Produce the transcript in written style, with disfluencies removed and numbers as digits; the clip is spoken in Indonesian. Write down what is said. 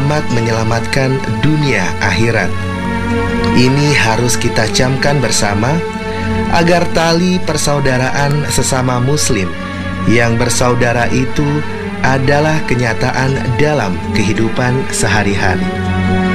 amat menyelamatkan dunia akhirat. Ini harus kita camkan bersama agar tali persaudaraan sesama muslim yang bersaudara itu adalah kenyataan dalam kehidupan sehari-hari.